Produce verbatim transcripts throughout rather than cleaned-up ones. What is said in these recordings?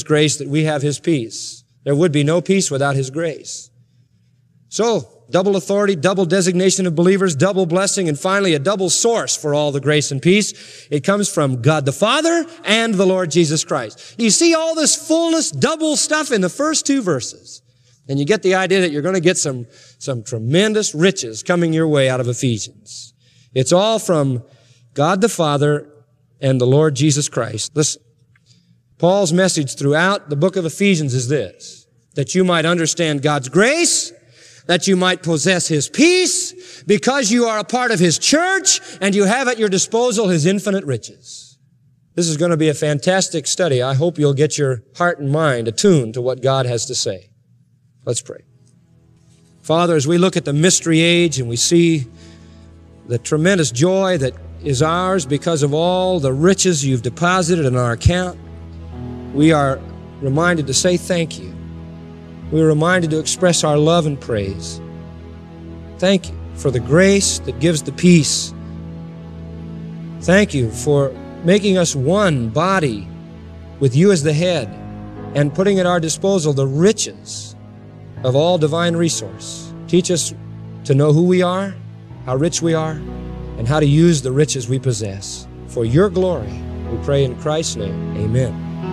grace that we have His peace. There would be no peace without His grace. So, double authority, double designation of believers, double blessing, and finally a double source for all the grace and peace. It comes from God the Father and the Lord Jesus Christ. You see all this fullness, double stuff in the first two verses. And you get the idea that you're going to get some, some tremendous riches coming your way out of Ephesians. It's all from God the Father and the Lord Jesus Christ. Listen, Paul's message throughout the book of Ephesians is this, that you might understand God's grace, that you might possess His peace, because you are a part of His church, and you have at your disposal His infinite riches. This is going to be a fantastic study. I hope you'll get your heart and mind attuned to what God has to say. Let's pray. Father, as we look at the mystery age and we see the tremendous joy that is ours because of all the riches you've deposited in our account, we are reminded to say thank you. We are reminded to express our love and praise. Thank you for the grace that gives the peace. Thank you for making us one body with you as the head and putting at our disposal the riches of all divine resource. Teach us to know who we are, how rich we are, and how to use the riches we possess. For your glory, we pray in Christ's name. Amen.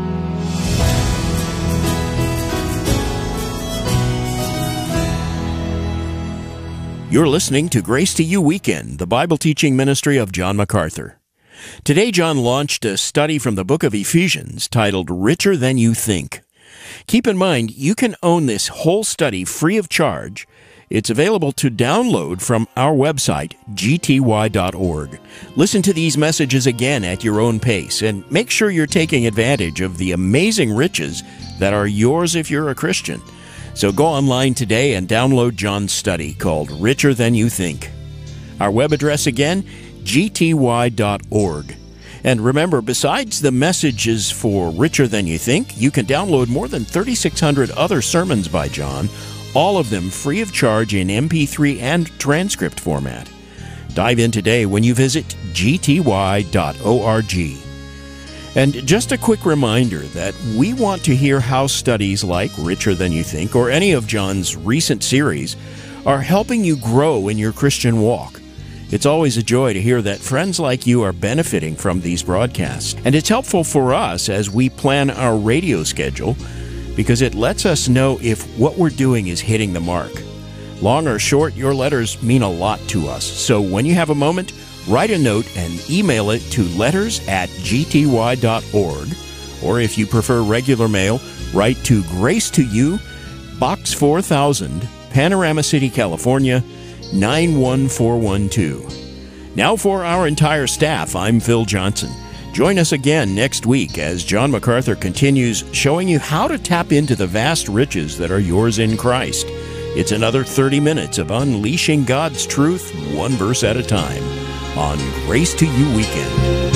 You're listening to Grace to You Weekend, the Bible teaching ministry of John MacArthur. Today, John launched a study from the book of Ephesians titled Richer Than You Think. Keep in mind, you can own this whole study free of charge. It's available to download from our website, g t y dot org. Listen to these messages again at your own pace, and make sure you're taking advantage of the amazing riches that are yours if you're a Christian. So go online today and download John's study called Richer Than You Think. Our web address again, g t y dot org. And remember, besides the messages for Richer Than You Think, you can download more than thirty-six hundred other sermons by John, all of them free of charge in M P three and transcript format. Dive in today when you visit g t y dot org. And just a quick reminder that we want to hear how studies like Richer Than You Think or any of John's recent series are helping you grow in your Christian walk. It's always a joy to hear that friends like you are benefiting from these broadcasts. And it's helpful for us as we plan our radio schedule because it lets us know if what we're doing is hitting the mark. Long or short, your letters mean a lot to us. So when you have a moment, write a note and email it to letters at g t y dot org. Or if you prefer regular mail, write to Grace to You, Box four thousand, Panorama City, California, nine one four one two. Now for our entire staff, I'm Phil Johnson. Join us again next week as John MacArthur continues showing you how to tap into the vast riches that are yours in Christ. It's another thirty minutes of unleashing God's truth one verse at a time on Grace to You Weekend.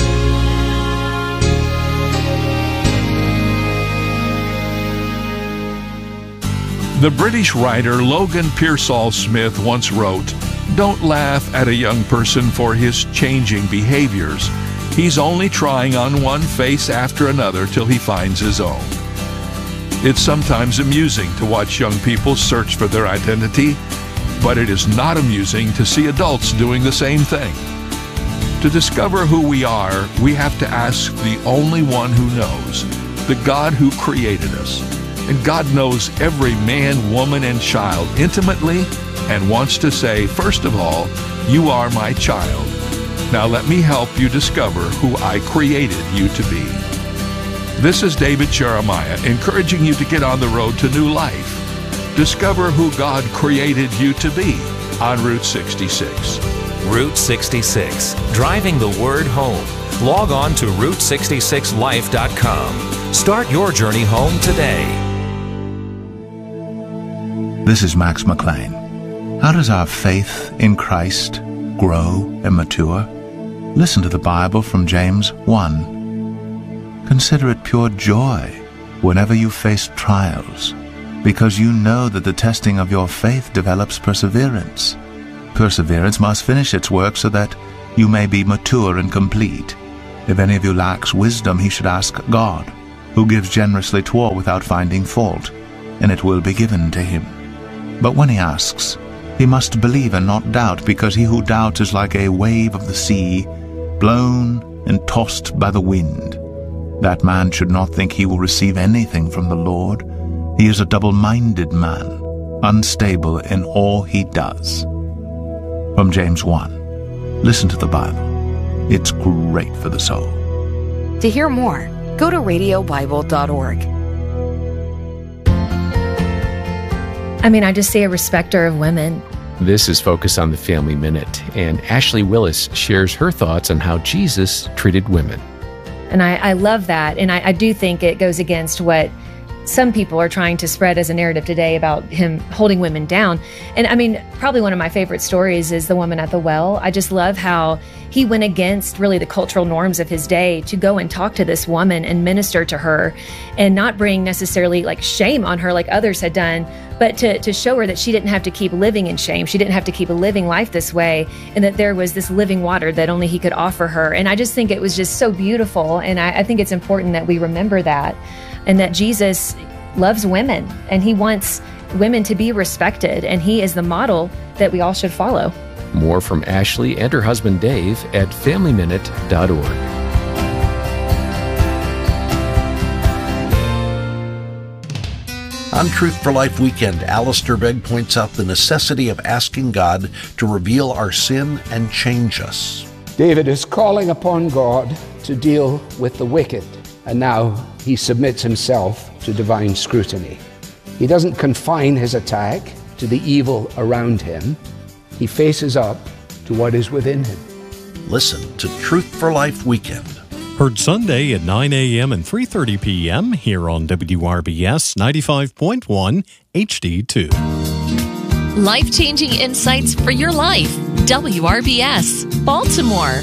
The British writer Logan Pearsall Smith once wrote, "Don't laugh at a young person for his changing behaviors. He's only trying on one face after another till he finds his own." It's sometimes amusing to watch young people search for their identity, but it is not amusing to see adults doing the same thing. To discover who we are, we have to ask the only one who knows, the God who created us. And God knows every man, woman, and child intimately and wants to say, first of all, you are my child. Now let me help you discover who I created you to be. This is David Jeremiah encouraging you to get on the road to new life. Discover who God created you to be on Route sixty-six. Route sixty-six, driving the word home. Log on to route sixty-six life dot com. Start your journey home today. This is Max McLean. How does our faith in Christ grow and mature? Listen to the Bible from James one. Consider it pure joy whenever you face trials, because you know that the testing of your faith develops perseverance. Perseverance must finish its work so that you may be mature and complete. If any of you lacks wisdom, he should ask God, who gives generously to all without finding fault, and it will be given to him. But when he asks, he must believe and not doubt, because he who doubts is like a wave of the sea, blown and tossed by the wind. That man should not think he will receive anything from the Lord. He is a double-minded man, unstable in all he does. From James one. Listen to the Bible. It's great for the soul. To hear more, go to radio bible dot org. I mean, I just see a respecter of women. This is Focus on the Family Minute, and Ashley Willis shares her thoughts on how Jesus treated women. And I, I love that. And I, I do think it goes against what some people are trying to spread as a narrative today about him holding women down. And I mean, probably one of my favorite stories is the woman at the well. I just love how he went against really the cultural norms of his day to go and talk to this woman and minister to her and not bring necessarily like shame on her like others had done, but to, to show her that she didn't have to keep living in shame. She didn't have to keep living life this way, and that there was this living water that only he could offer her. And I just think it was just so beautiful. And I, I think it's important that we remember that, and that Jesus loves women and he wants women to be respected, and he is the model that we all should follow. More from Ashley and her husband Dave at family minute dot org. On Truth for Life Weekend, Alistair Begg points out the necessity of asking God to reveal our sin and change us. David is calling upon God to deal with the wicked, and now he submits himself to divine scrutiny. He doesn't confine his attack to the evil around him. He faces up to what is within him. Listen to Truth for Life Weekend. Heard Sunday at nine a.m. and three thirty p.m. here on W R B S ninety-five point one H D two. Life-changing insights for your life. W R B S, Baltimore.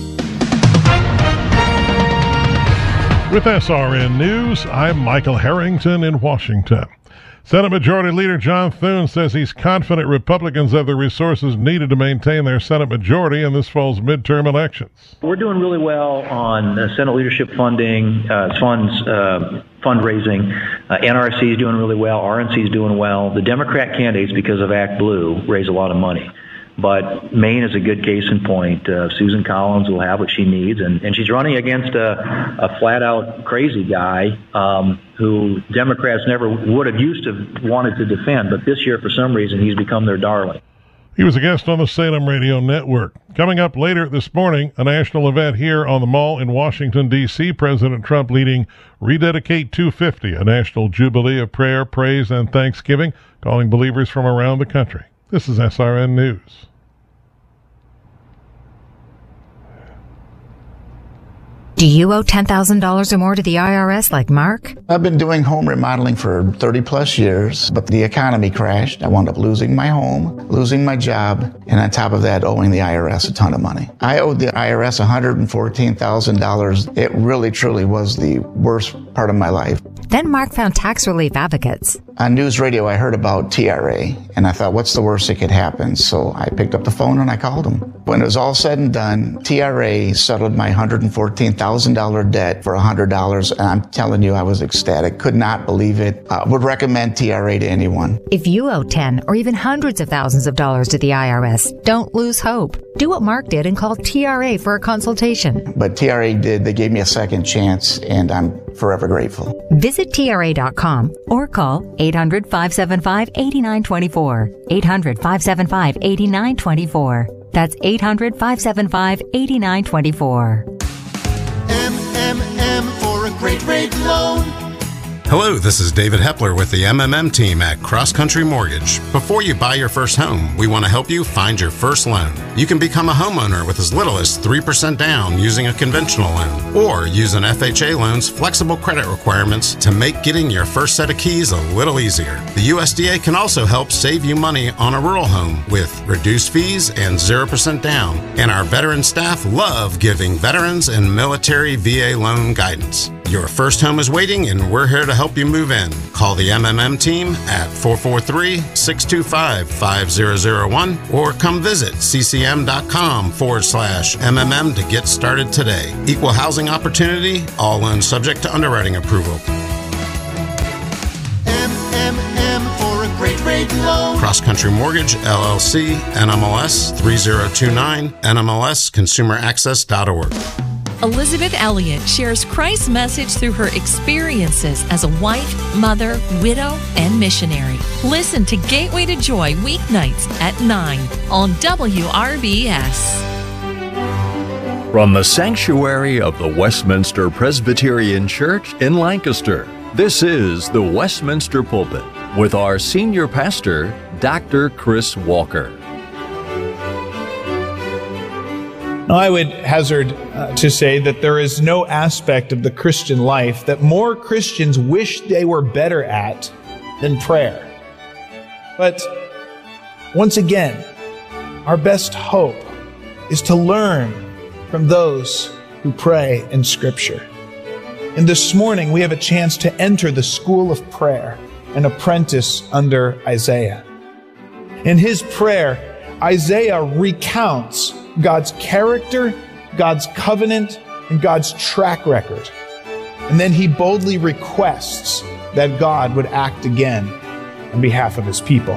With S R N News, I'm Michael Harrington in Washington. Senate Majority Leader John Thune says he's confident Republicans have the resources needed to maintain their Senate majority in this fall's midterm elections. We're doing really well on uh, Senate leadership funding, uh, funds, uh, fundraising. Uh, N R C is doing really well. R N C is doing well. The Democrat candidates, because of Act Blue, raise a lot of money. But Maine is a good case in point. Uh, Susan Collins will have what she needs, and, and she's running against a, a flat-out crazy guy um, who Democrats never would have used to wanted to defend, but this year, for some reason, he's become their darling. He was a guest on the Salem Radio Network. Coming up later this morning, a national event here on the Mall in Washington, D C President Trump leading Rededicate two fifty, a national jubilee of prayer, praise, and thanksgiving, calling believers from around the country. This is S R N News. Do you owe ten thousand dollars or more to the I R S like Mark? I've been doing home remodeling for thirty plus years, but the economy crashed. I wound up losing my home, losing my job, and on top of that, owing the I R S a ton of money. I owed the I R S one hundred fourteen thousand dollars. It really, truly was the worst part of my life. Then Mark found tax relief advocates. On news radio, I heard about T R A, and I thought, what's the worst that could happen? So I picked up the phone and I called them. When it was all said and done, T R A settled my one hundred fourteen thousand dollars debt for one hundred dollars, and I'm telling you, I was ecstatic. Could not believe it. I would recommend T R A to anyone. If you owe ten or even hundreds of thousands of dollars to the I R S, don't lose hope. Do what Mark did and call T R A for a consultation. But T R A did. They gave me a second chance, and I'm forever grateful. Visit T R A dot com or call eight hundred, five seven five, eight nine two four. eight hundred, five seven five, eight nine two four. That's eight hundred, five seven five, eight nine two four. M M M for a great rate loan. Hello, this is David Hepler with the M M M team at Cross Country Mortgage. Before you buy your first home, we want to help you find your first loan. You can become a homeowner with as little as three percent down using a conventional loan, or use an F H A loan's flexible credit requirements to make getting your first set of keys a little easier. The U S D A can also help save you money on a rural home with reduced fees and zero percent down. And our veteran staff love giving veterans and military V A loan guidance. Your first home is waiting, and we're here to help you move in. Call the M M M team at four four three, six two five, five zero zero one or come visit ccm.com forward slash MMM to get started today. Equal housing opportunity, all loans subject to underwriting approval. M M M for a great rate loan. Cross Country Mortgage, L L C, N M L S three zero two nine, N M L S consumer access dot org. Elizabeth Elliott shares Christ's message through her experiences as a wife, mother, widow, and missionary. Listen to Gateway to Joy weeknights at nine on W R B S. From the sanctuary of the Westminster Presbyterian Church in Lancaster, this is the Westminster Pulpit with our senior pastor, Doctor Chris Walker. Now, I would hazard uh, to say that there is no aspect of the Christian life that more Christians wish they were better at than prayer. But once again, our best hope is to learn from those who pray in Scripture. And this morning, we have a chance to enter the school of prayer and apprentice under Isaiah. In his prayer, Isaiah recounts God's character, God's covenant, and God's track record. And then he boldly requests that God would act again on behalf of his people.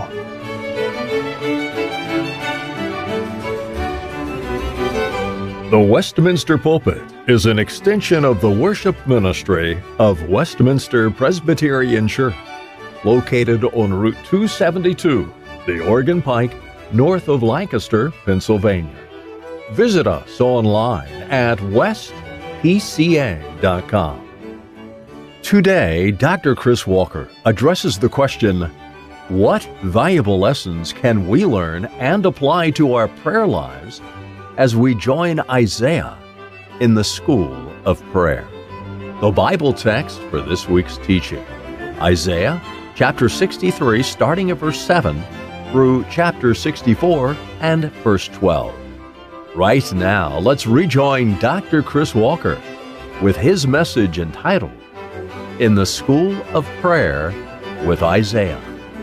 The Westminster Pulpit is an extension of the worship ministry of Westminster Presbyterian Church, located on Route two seventy-two, the Oregon Pike, north of Lancaster, Pennsylvania. Visit us online at west p c a dot com. Today, Doctor Chris Walker addresses the question, what valuable lessons can we learn and apply to our prayer lives as we join Isaiah in the school of prayer? The Bible text for this week's teaching, Isaiah chapter sixty-three, starting at verse seven, through chapter sixty-four and verse twelve. Right now, let's rejoin Doctor Chris Walker with his message entitled, In the School of Prayer with Isaiah.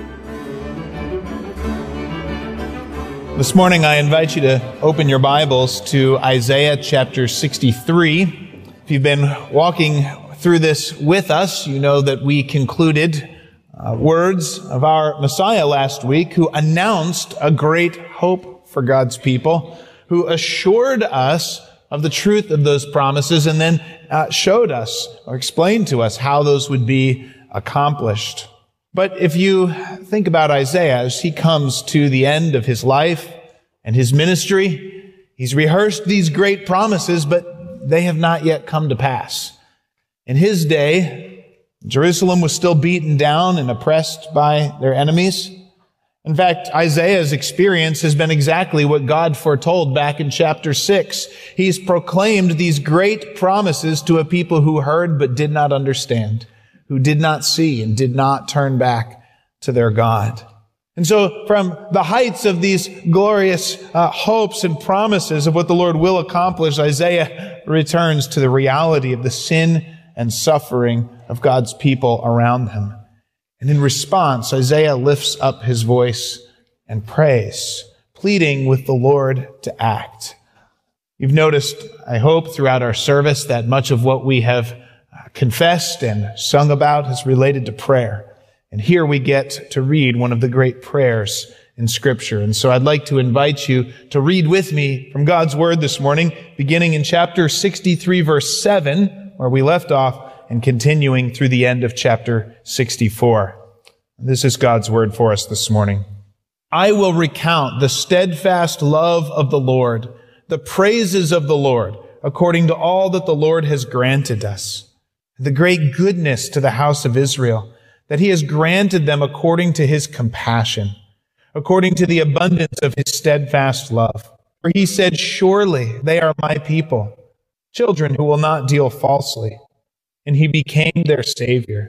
This morning, I invite you to open your Bibles to Isaiah chapter sixty-three. If you've been walking through this with us, you know that we concluded uh, words of our Messiah last week, who announced a great hope for God's people, who assured us of the truth of those promises and then uh, showed us or explained to us how those would be accomplished. But if you think about Isaiah as he comes to the end of his life and his ministry, he's rehearsed these great promises, but they have not yet come to pass. In his day, Jerusalem was still beaten down and oppressed by their enemies. In fact, Isaiah's experience has been exactly what God foretold back in chapter six. He's proclaimed these great promises to a people who heard but did not understand, who did not see and did not turn back to their God. And so from the heights of these glorious uh, hopes and promises of what the Lord will accomplish, Isaiah returns to the reality of the sin and suffering of God's people around him. And in response, Isaiah lifts up his voice and prays, pleading with the Lord to act. You've noticed, I hope, throughout our service that much of what we have confessed and sung about is related to prayer. And here we get to read one of the great prayers in Scripture. And so I'd like to invite you to read with me from God's Word this morning, beginning in chapter sixty-three, verse seven, where we left off, and continuing through the end of chapter sixty-four. This is God's word for us this morning. I will recount the steadfast love of the Lord, the praises of the Lord, according to all that the Lord has granted us, the great goodness to the house of Israel, that he has granted them according to his compassion, according to the abundance of his steadfast love. For he said, surely they are my people, children who will not deal falsely. And he became their Savior.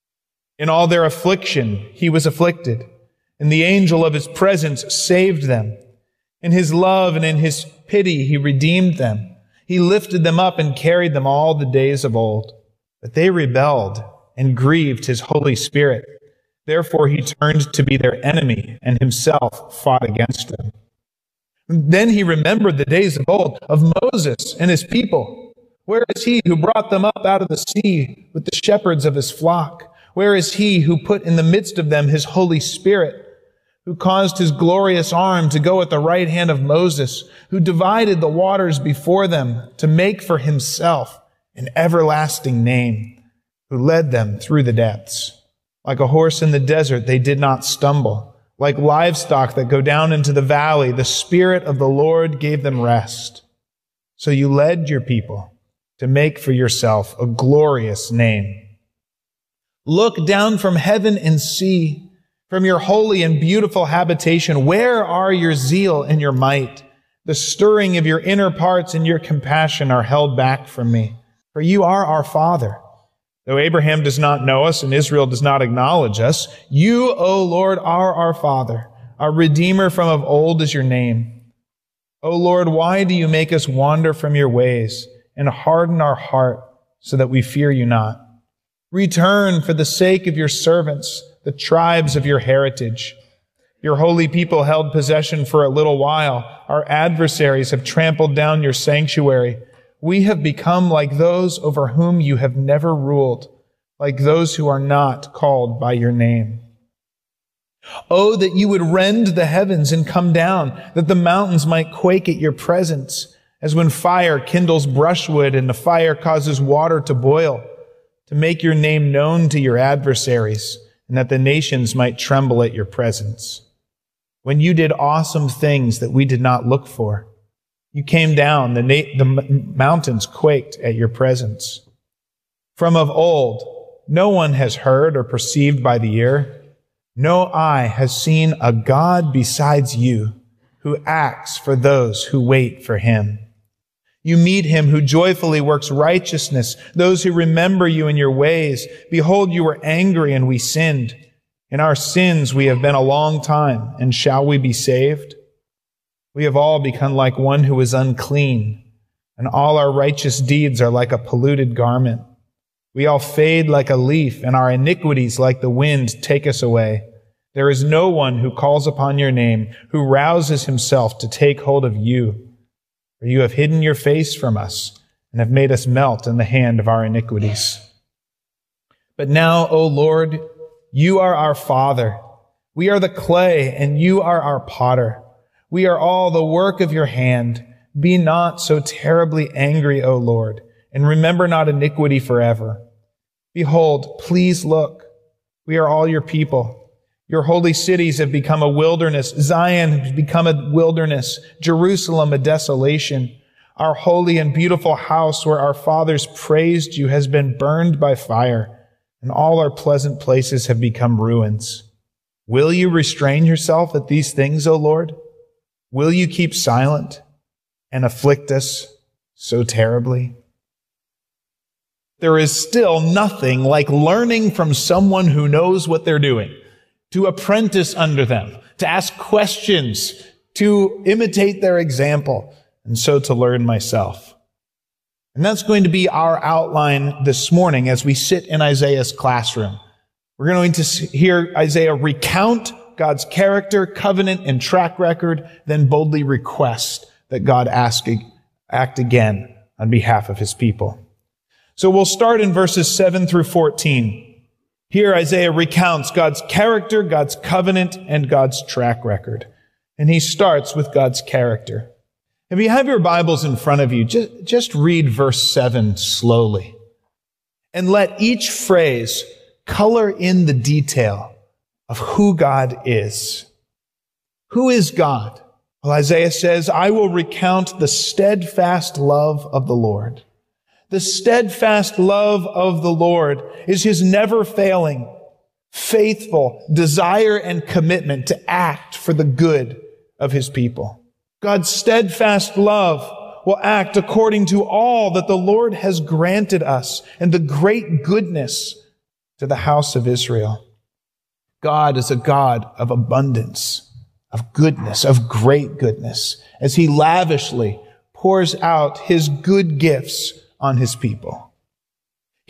In all their affliction, he was afflicted, and the angel of his presence saved them. In his love and in his pity, he redeemed them. He lifted them up and carried them all the days of old. But they rebelled and grieved his Holy Spirit. Therefore he turned to be their enemy and himself fought against them. Then he remembered the days of old, of Moses and his people. Where is he who brought them up out of the sea with the shepherds of his flock? Where is he who put in the midst of them his Holy Spirit, who caused his glorious arm to go at the right hand of Moses, who divided the waters before them to make for himself an everlasting name, who led them through the depths? Like a horse in the desert, they did not stumble. Like livestock that go down into the valley, the Spirit of the Lord gave them rest. So you led your people to make for yourself a glorious name. Look down from heaven and see, from your holy and beautiful habitation, where are your zeal and your might? The stirring of your inner parts and your compassion are held back from me. For you are our Father. Though Abraham does not know us and Israel does not acknowledge us, you, O Lord, are our Father. Our Redeemer from of old is your name. O Lord, why do you make us wander from your ways and harden our heart so that we fear you not? Return for the sake of your servants, the tribes of your heritage. Your holy people held possession for a little while. Our adversaries have trampled down your sanctuary. We have become like those over whom you have never ruled, like those who are not called by your name. Oh, that you would rend the heavens and come down, that the mountains might quake at your presence, as when fire kindles brushwood and the fire causes water to boil, to make your name known to your adversaries, and that the nations might tremble at your presence. When you did awesome things that we did not look for, you came down, the, na- the m- mountains quaked at your presence. From of old, no one has heard or perceived by the ear. No eye has seen a God besides you, who acts for those who wait for him. You meet him who joyfully works righteousness, those who remember you in your ways. Behold, you were angry and we sinned. In our sins we have been a long time, and shall we be saved? We have all become like one who is unclean, and all our righteous deeds are like a polluted garment. We all fade like a leaf, and our iniquities like the wind take us away. There is no one who calls upon your name, who rouses himself to take hold of you. For you have hidden your face from us, and have made us melt in the hand of our iniquities. But now, O Lord, you are our Father. We are the clay, and you are our potter. We are all the work of your hand. Be not so terribly angry, O Lord, and remember not iniquity forever. Behold, please look. We are all your people. Your holy cities have become a wilderness. Zion has become a wilderness. Jerusalem a desolation. Our holy and beautiful house where our fathers praised you has been burned by fire, and all our pleasant places have become ruins. Will you restrain yourself at these things, O Lord? Will you keep silent and afflict us so terribly? There is still nothing like learning from someone who knows what they're doing, to apprentice under them, to ask questions, to imitate their example, and so to learn myself. And that's going to be our outline this morning as we sit in Isaiah's classroom. We're going to hear Isaiah recount God's character, covenant, and track record, then boldly request that God ask, act again on behalf of his people. So we'll start in verses seven through fourteen. Here Isaiah recounts God's character, God's covenant, and God's track record. And he starts with God's character. If you have your Bibles in front of you, just, just read verse seven slowly. And let each phrase color in the detail of who God is. Who is God? Well, Isaiah says, I will recount the steadfast love of the Lord. The steadfast love of the Lord is his never failing, faithful desire and commitment to act for the good of his people. God's steadfast love will act according to all that the Lord has granted us and the great goodness to the house of Israel. God is a God of abundance, of goodness, of great goodness, as he lavishly pours out his good gifts on his people.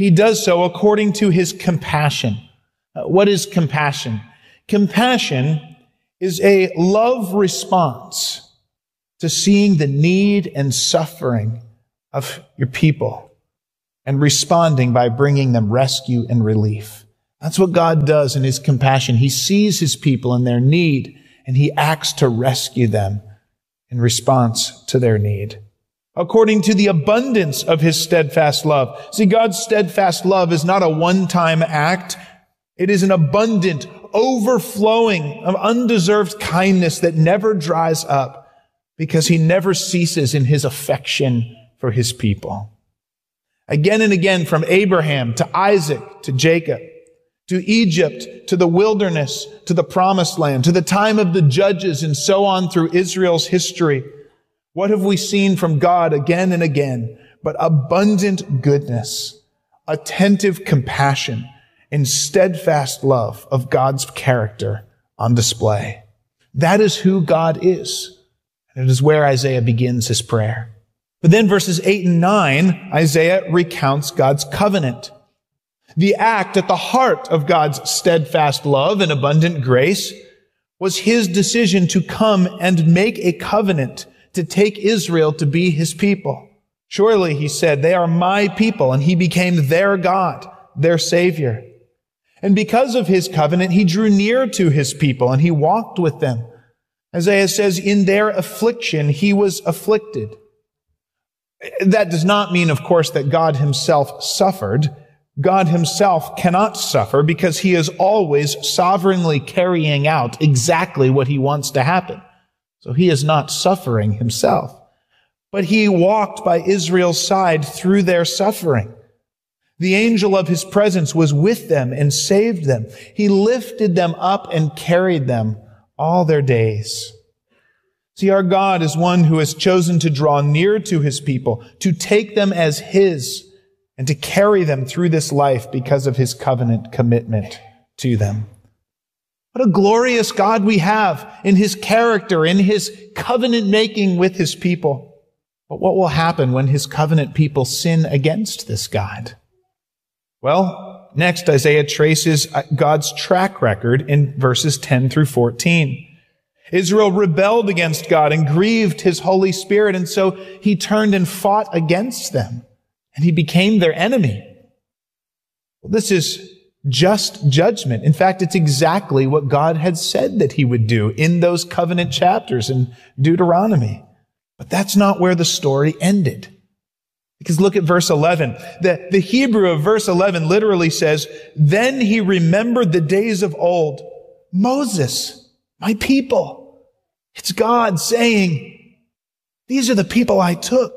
He does so according to his compassion. Uh, what is compassion? Compassion is a love response to seeing the need and suffering of your people and responding by bringing them rescue and relief. That's what God does in his compassion. He sees his people in their need, and he acts to rescue them in response to their need. According to the abundance of his steadfast love. See, God's steadfast love is not a one-time act. It is an abundant, overflowing of undeserved kindness that never dries up, because he never ceases in his affection for his people. Again and again, from Abraham to Isaac to Jacob, to Egypt, to the wilderness, to the promised land, to the time of the judges, and so on through Israel's history. What have we seen from God again and again but abundant goodness, attentive compassion, and steadfast love of God's character on display? That is who God is. And it is where Isaiah begins his prayer. But then verses eight and nine, Isaiah recounts God's covenant. The act at the heart of God's steadfast love and abundant grace was his decision to come and make a covenant to take Israel to be his people. Surely, he said, they are my people, and he became their God, their Savior. And because of his covenant, he drew near to his people, and he walked with them. Isaiah says, in their affliction, he was afflicted. That does not mean, of course, that God himself suffered. God himself cannot suffer because he is always sovereignly carrying out exactly what he wants to happen. So he is not suffering himself. But he walked by Israel's side through their suffering. The angel of his presence was with them and saved them. He lifted them up and carried them all their days. See, our God is one who has chosen to draw near to his people, to take them as his, and to carry them through this life because of his covenant commitment to them. What a glorious God we have in his character, in his covenant making with his people. But what will happen when his covenant people sin against this God? Well, next Isaiah traces God's track record in verses ten through fourteen. Israel rebelled against God and grieved his Holy Spirit, and so he turned and fought against them, and he became their enemy. Well, this is just judgment. In fact, it's exactly what God had said that he would do in those covenant chapters in Deuteronomy. But that's not where the story ended. Because look at verse eleven. The, the Hebrew of verse eleven literally says, then he remembered the days of old. Moses, my people. It's God saying, these are the people I took.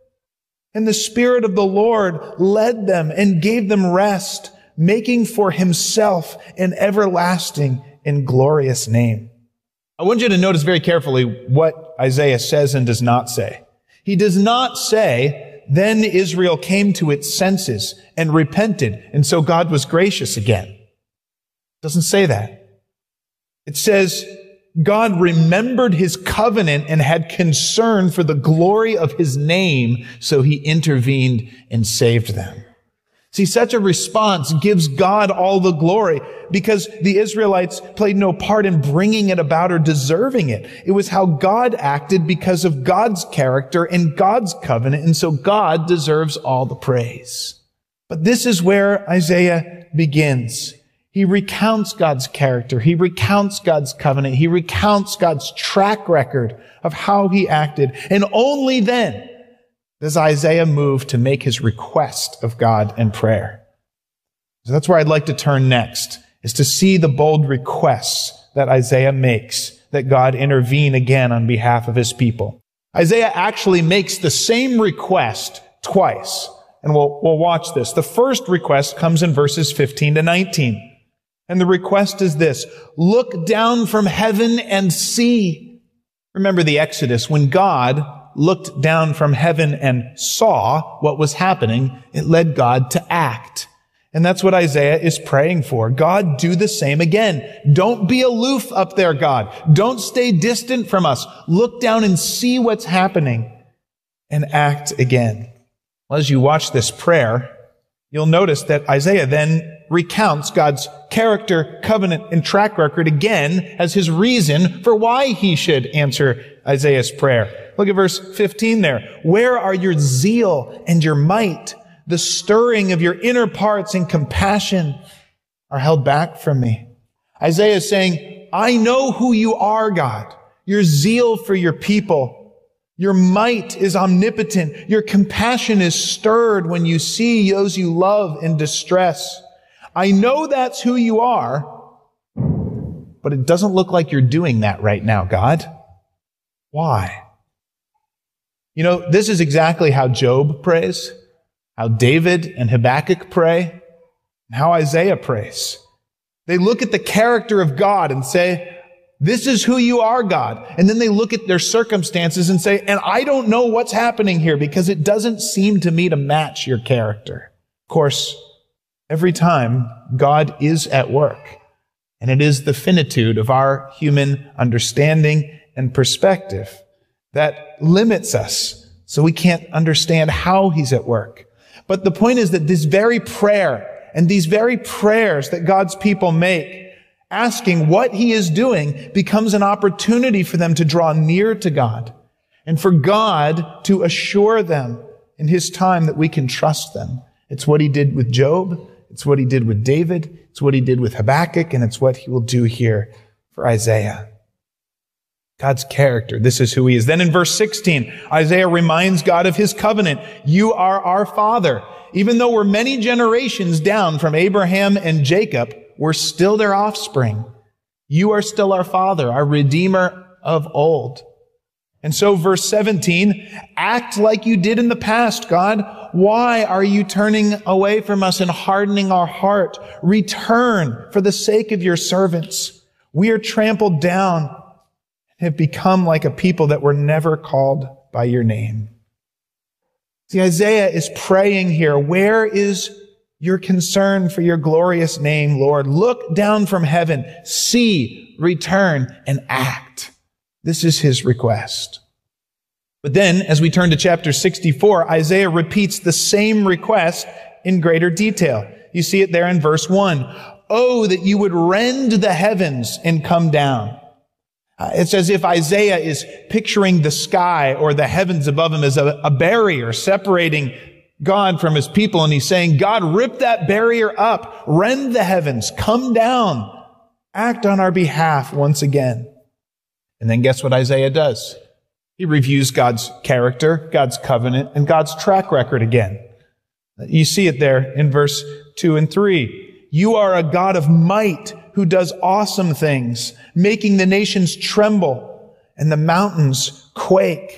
And the Spirit of the Lord led them and gave them rest, making for himself an everlasting and glorious name. I want you to notice very carefully what Isaiah says and does not say. He does not say, then Israel came to its senses and repented, and so God was gracious again. It doesn't say that. It says, God remembered his covenant and had concern for the glory of his name, so he intervened and saved them. See, such a response gives God all the glory because the Israelites played no part in bringing it about or deserving it. It was how God acted because of God's character and God's covenant, and so God deserves all the praise. But this is where Isaiah begins. He recounts God's character. He recounts God's covenant. He recounts God's track record of how he acted. And only then does Isaiah move to make his request of God in prayer. So that's where I'd like to turn next, is to see the bold requests that Isaiah makes, that God intervene again on behalf of his people. Isaiah actually makes the same request twice. And we'll, we'll watch this. The first request comes in verses fifteen to nineteen. And the request is this: look down from heaven and see. Remember the Exodus, when God looked down from heaven and saw what was happening, it led God to act. And that's what Isaiah is praying for. God, do the same again. Don't be aloof up there, God. Don't stay distant from us. Look down and see what's happening and act again. Well, as you watch this prayer, You'll notice that Isaiah then recounts God's character, covenant, and track record again as his reason for why he should answer Isaiah's prayer. Look at verse fifteen there. Where are your zeal and your might? The stirring of your inner parts and compassion are held back from me. Isaiah is saying, I know who you are, God. Your zeal for your people. Your might is omnipotent. Your compassion is stirred when you see those you love in distress. I know that's who you are, but it doesn't look like you're doing that right now, God. Why? You know, this is exactly how Job prays, how David and Habakkuk pray, and how Isaiah prays. They look at the character of God and say, this is who you are, God. And then they look at their circumstances and say, and I don't know what's happening here because it doesn't seem to me to match your character. Of course, every time God is at work, and it is the finitude of our human understanding and perspective that limits us, so we can't understand how he's at work. But the point is that this very prayer and these very prayers that God's people make, asking what he is doing, becomes an opportunity for them to draw near to God and for God to assure them in his time that we can trust them. It's what he did with Job. It's what he did with David. It's what he did with Habakkuk. And it's what he will do here for Isaiah. God's character. This is who he is. Then in verse sixteen, Isaiah reminds God of his covenant. You are our Father. Even though we're many generations down from Abraham and Jacob, we're still their offspring. You are still our Father, our Redeemer of old. And so verse seventeen, act like you did in the past, God. Why are you turning away from us and hardening our heart? Return for the sake of your servants. We are trampled down and have become like a people that were never called by your name. See, Isaiah is praying here. Where is your concern for your glorious name, Lord? Look down from heaven, see, return, and act. This is his request. But then, as we turn to chapter sixty-four, Isaiah repeats the same request in greater detail. You see it there in verse one. Oh, that you would rend the heavens and come down. Uh, it's as if Isaiah is picturing the sky or the heavens above him as a, a barrier separating God from his people. And he's saying, God, rip that barrier up, rend the heavens, come down, act on our behalf once again. And then guess what Isaiah does? He reviews God's character, God's covenant, and God's track record again. You see it there in verse two and three. You are a God of might who does awesome things, making the nations tremble and the mountains quake.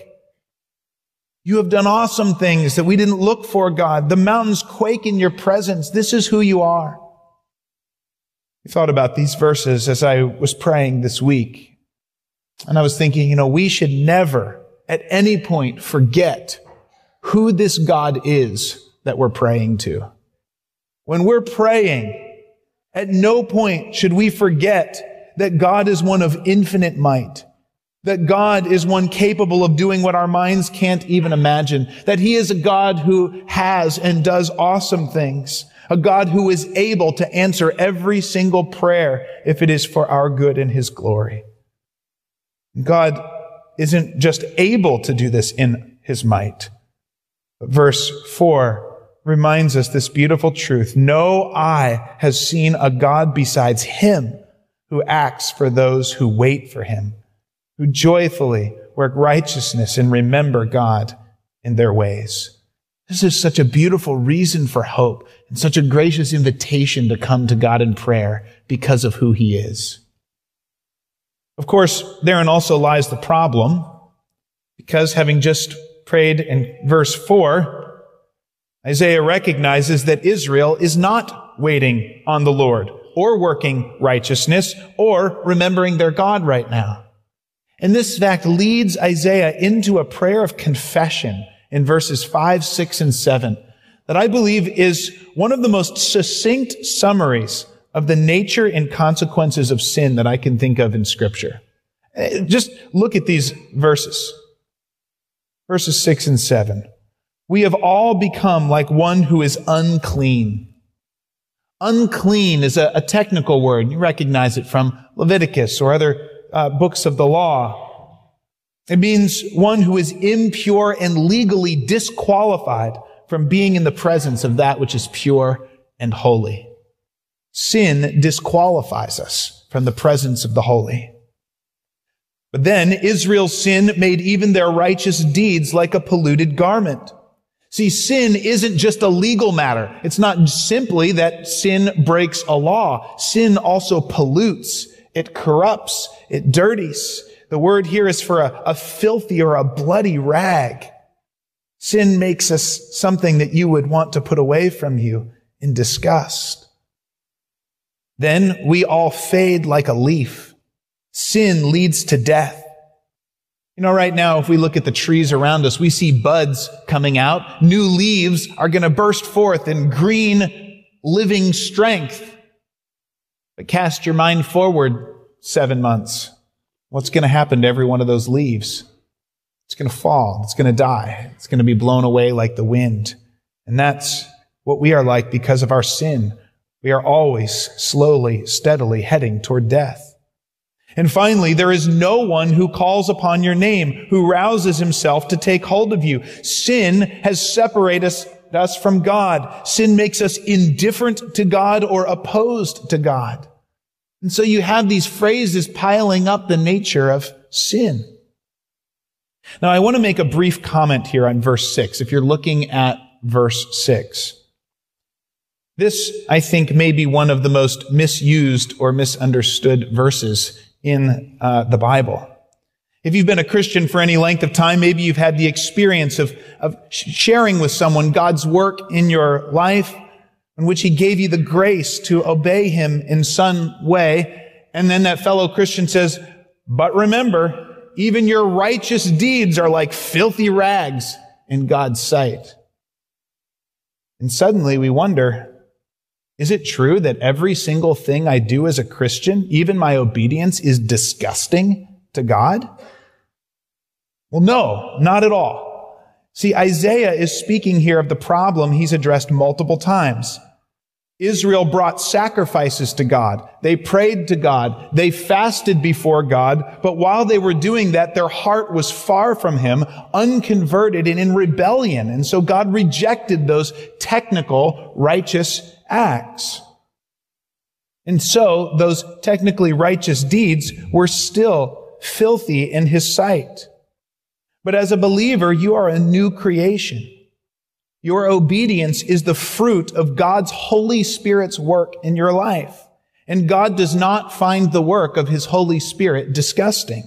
You have done awesome things that we didn't look for, God. The mountains quake in your presence. This is who you are. I thought about these verses as I was praying this week. And I was thinking, you know, we should never at any point forget who this God is that we're praying to. When we're praying, at no point should we forget that God is one of infinite might, that God is one capable of doing what our minds can't even imagine, that he is a God who has and does awesome things, a God who is able to answer every single prayer if it is for our good and his glory. God isn't just able to do this in his might. But verse four reminds us this beautiful truth. No eye has seen a God besides him who acts for those who wait for him, who joyfully work righteousness and remember God in their ways. This is such a beautiful reason for hope and such a gracious invitation to come to God in prayer because of who he is. Of course, therein also lies the problem, because having just prayed in verse four, Isaiah recognizes that Israel is not waiting on the Lord or working righteousness or remembering their God right now. And this fact leads Isaiah into a prayer of confession in verses five, six, and seven that I believe is one of the most succinct summaries of the nature and consequences of sin that I can think of in Scripture. Just look at these verses. Verses six and seven. We have all become like one who is unclean. Unclean is a, a technical word. You recognize it from Leviticus or other uh, books of the law. It means one who is impure and legally disqualified from being in the presence of that which is pure and holy. Sin disqualifies us from the presence of the holy. But then Israel's sin made even their righteous deeds like a polluted garment. See, sin isn't just a legal matter. It's not simply that sin breaks a law. Sin also pollutes. It corrupts. It dirties. The word here is for a, a filthy or a bloody rag. Sin makes us something that you would want to put away from you in disgust. Then we all fade like a leaf. Sin leads to death. You know, right now, if we look at the trees around us, we see buds coming out. New leaves are going to burst forth in green, living strength. But cast your mind forward seven months. What's going to happen to every one of those leaves? It's going to fall. It's going to die. It's going to be blown away like the wind. And that's what we are like because of our sin. We are always slowly, steadily heading toward death. And finally, there is no one who calls upon your name, who rouses himself to take hold of you. Sin has separated us, us from God. Sin makes us indifferent to God or opposed to God. And so you have these phrases piling up the nature of sin. Now, I want to make a brief comment here on verse six, if you're looking at verse six. This, I think, may be one of the most misused or misunderstood verses in uh, the Bible. If you've been a Christian for any length of time, maybe you've had the experience of, of sharing with someone God's work in your life, in which He gave you the grace to obey Him in some way, and then that fellow Christian says, but remember, even your righteous deeds are like filthy rags in God's sight. And suddenly we wonder, is it true that every single thing I do as a Christian, even my obedience, is disgusting to God? Well, no, not at all. See, Isaiah is speaking here of the problem he's addressed multiple times. Israel brought sacrifices to God. They prayed to God. They fasted before God. But while they were doing that, their heart was far from Him, unconverted and in rebellion. And so God rejected those technical righteous acts. And so those technically righteous deeds were still filthy in His sight. But as a believer, you are a new creation. Your obedience is the fruit of God's Holy Spirit's work in your life. And God does not find the work of His Holy Spirit disgusting.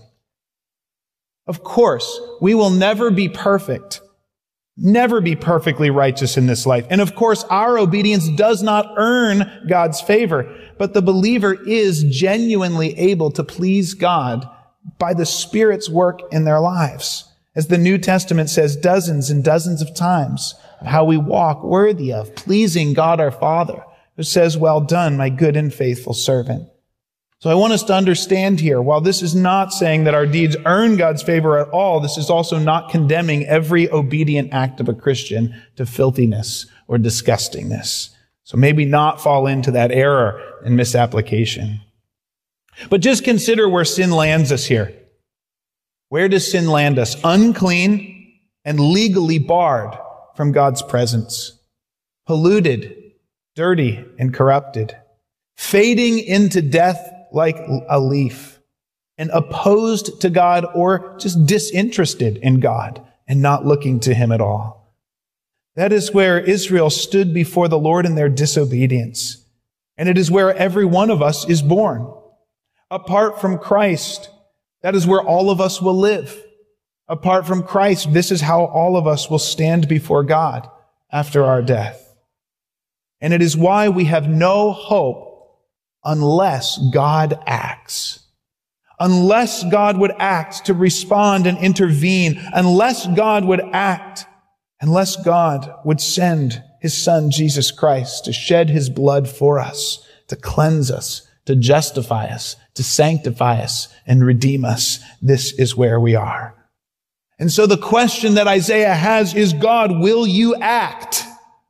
Of course, we will never be perfect. Never be perfectly righteous in this life. And of course, our obedience does not earn God's favor, but the believer is genuinely able to please God by the Spirit's work in their lives. As the New Testament says dozens and dozens of times, of how we walk worthy of pleasing God our Father, who says, well done, my good and faithful servant. So I want us to understand here, while this is not saying that our deeds earn God's favor at all, this is also not condemning every obedient act of a Christian to filthiness or disgustingness. So maybe not fall into that error and misapplication. But just consider where sin lands us here. Where does sin land us? Unclean and legally barred from God's presence. Polluted, dirty, and corrupted. Fading into death like a leaf, and opposed to God or just disinterested in God and not looking to Him at all. That is where Israel stood before the Lord in their disobedience. And it is where every one of us is born. Apart from Christ, that is where all of us will live. Apart from Christ, this is how all of us will stand before God after our death. And it is why we have no hope unless God acts. Unless God would act to respond and intervene. Unless God would act. Unless God would send His Son, Jesus Christ, to shed His blood for us, to cleanse us, to justify us, to sanctify us, and redeem us. This is where we are. And so the question that Isaiah has is, God, will you act?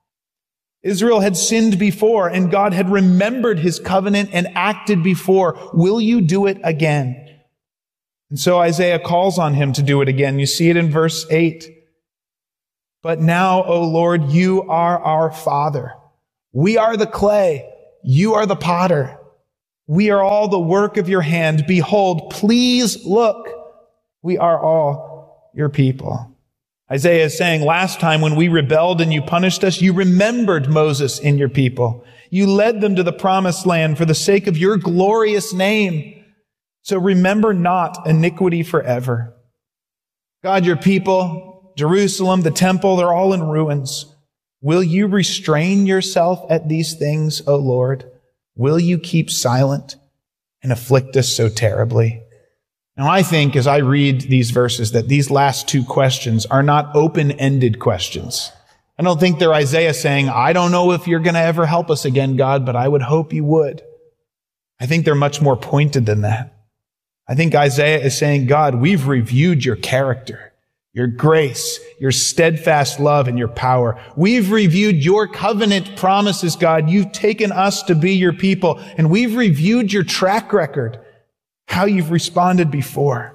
Israel had sinned before, and God had remembered his covenant and acted before. Will you do it again? And so Isaiah calls on him to do it again. You see it in verse eight. But now, O Lord, you are our Father. We are the clay. You are the potter. We are all the work of your hand. Behold, please look. We are all your people. Isaiah is saying, last time when we rebelled and you punished us, you remembered Moses and your people. You led them to the promised land for the sake of your glorious name. So remember not iniquity forever. God, your people, Jerusalem, the temple, they're all in ruins. Will you restrain yourself at these things, O Lord? Will you keep silent and afflict us so terribly? Now, I think as I read these verses that these last two questions are not open-ended questions. I don't think they're Isaiah saying, I don't know if you're going to ever help us again, God, but I would hope you would. I think they're much more pointed than that. I think Isaiah is saying, God, we've reviewed your character, your grace, your steadfast love, and your power. We've reviewed your covenant promises, God. You've taken us to be your people, and we've reviewed your track record, how you've responded before.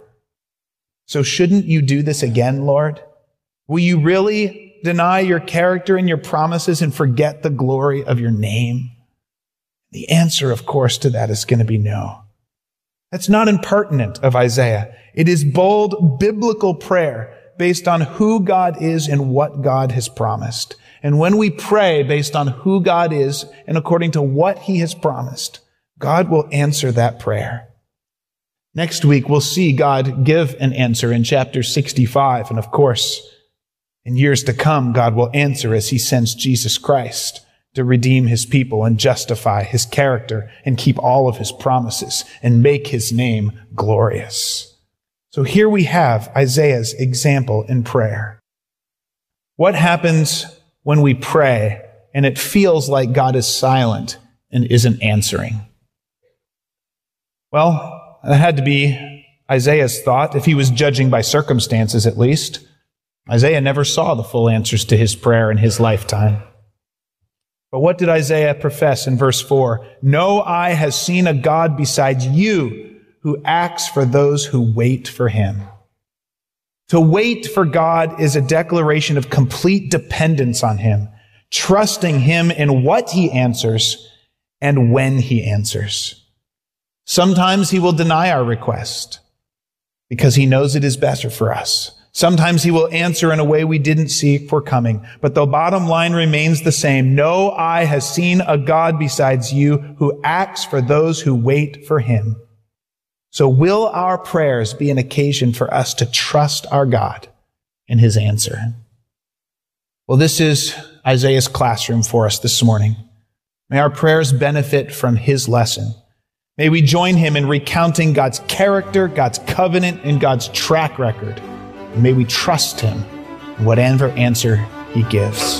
So shouldn't you do this again, Lord? Will you really deny your character and your promises and forget the glory of your name? The answer, of course, to that is going to be no. That's not impertinent of Isaiah. It is bold biblical prayer based on who God is and what God has promised. And when we pray based on who God is and according to what he has promised, God will answer that prayer. Next week, we'll see God give an answer in chapter sixty-five. And of course, in years to come, God will answer as he sends Jesus Christ to redeem his people and justify his character and keep all of his promises and make his name glorious. So here we have Isaiah's example in prayer. What happens when we pray and it feels like God is silent and isn't answering? Well, that had to be Isaiah's thought, if he was judging by circumstances at least. Isaiah never saw the full answers to his prayer in his lifetime. But what did Isaiah profess in verse four? No eye has seen a God besides you who acts for those who wait for him. To wait for God is a declaration of complete dependence on him, trusting him in what he answers and when he answers. Sometimes he will deny our request because he knows it is better for us. Sometimes he will answer in a way we didn't see for coming. But the bottom line remains the same. No eye has seen a God besides you who acts for those who wait for him. So will our prayers be an occasion for us to trust our God in his answer? Well, this is Isaiah's classroom for us this morning. May our prayers benefit from his lesson. May we join him in recounting God's character, God's covenant, and God's track record. And may we trust him in whatever answer he gives.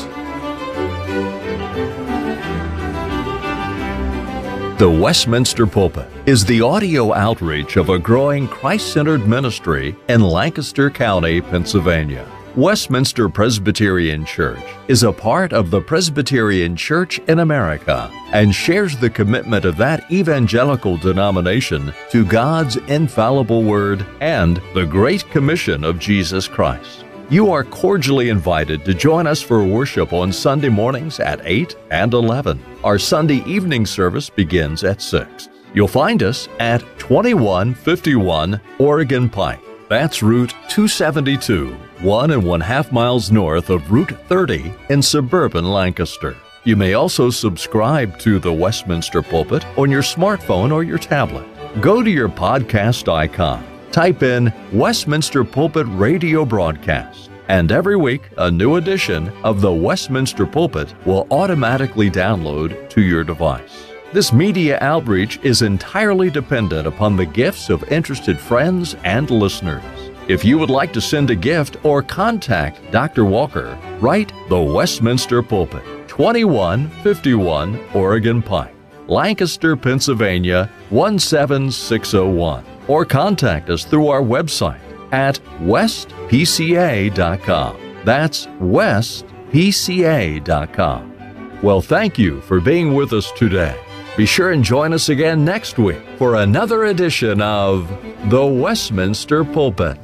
The Westminster Pulpit is the audio outreach of a growing Christ-centered ministry in Lancaster County, Pennsylvania. Westminster Presbyterian Church is a part of the Presbyterian Church in America and shares the commitment of that evangelical denomination to God's infallible Word and the Great Commission of Jesus Christ. You are cordially invited to join us for worship on Sunday mornings at eight and eleven. Our Sunday evening service begins at six. You'll find us at twenty-one fifty-one Oregon Pike. That's Route two seventy-two, one and one half miles north of Route thirty in suburban Lancaster. You may also subscribe to the Westminster Pulpit on your smartphone or your tablet. Go to your podcast icon, type in Westminster Pulpit Radio Broadcast, and every week a new edition of the Westminster Pulpit will automatically download to your device. This media outreach is entirely dependent upon the gifts of interested friends and listeners. If you would like to send a gift or contact Doctor Walker, write the Westminster Pulpit, twenty-one fifty-one Oregon Pike, Lancaster, Pennsylvania one seven six oh one, or contact us through our website at west P C A dot com. That's west P C A dot com. Well, thank you for being with us today. Be sure and join us again next week for another edition of The Westminster Pulpit.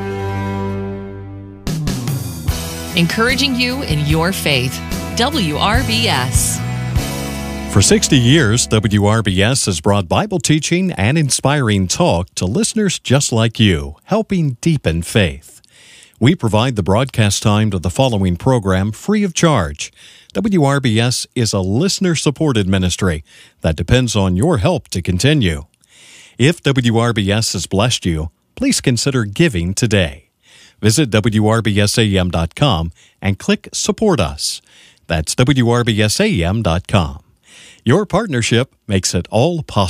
Encouraging you in your faith. W R B S. For sixty years, W R B S has brought Bible teaching and inspiring talk to listeners just like you, helping deepen faith. We provide the broadcast time to the following program free of charge. W R B S is a listener-supported ministry that depends on your help to continue. If W R B S has blessed you, please consider giving today. Visit W R B S A M dot com and click Support Us. That's W R B S A M dot com. Your partnership makes it all possible.